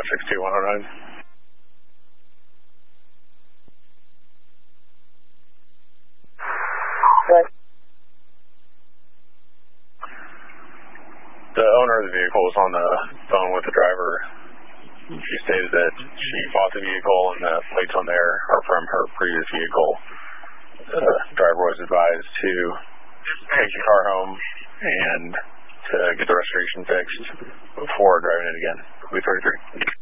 62109. Good. The owner of the vehicle was on the phone with the driver. She stated that she bought the vehicle and the plates on there are from her previous vehicle. The driver was advised to take the car home and to get the restoration fixed before driving it again. We 33.